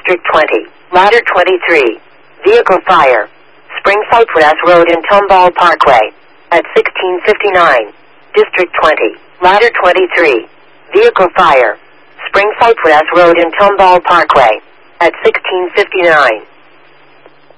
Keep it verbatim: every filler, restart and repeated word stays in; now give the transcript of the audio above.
District twenty, Ladder twenty-three. Vehicle fire. Spring Cypress Road and Tomball Parkway. At sixteen fifty-nine. District twenty, Ladder twenty-three. Vehicle fire. Spring Cypress Road and Tomball Parkway. At sixteen fifty-nine.